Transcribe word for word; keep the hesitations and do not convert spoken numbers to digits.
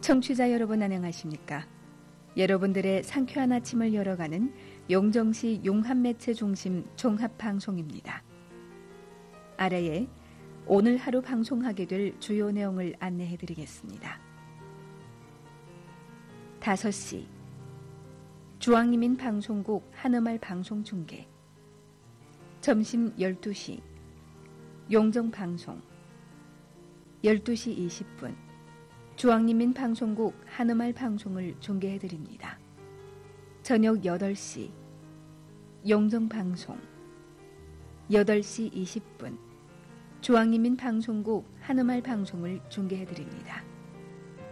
청취자 여러분 안녕하십니까? 여러분들의 상쾌한 아침을 열어가는 용정시 용합매체 중심 종합방송입니다. 아래에 오늘 하루 방송하게 될 주요 내용을 안내해드리겠습니다. 다섯 시 주황리민 방송국 한음알 방송 중계, 점심 열두 시 용정방송, 열두 시 이십 분 주황리민 방송국 한음알 방송을 중계해드립니다. 저녁 여덟 시 용정방송, 여덟 시 이십 분 주황리민 방송국 한음알 방송을 중계해드립니다.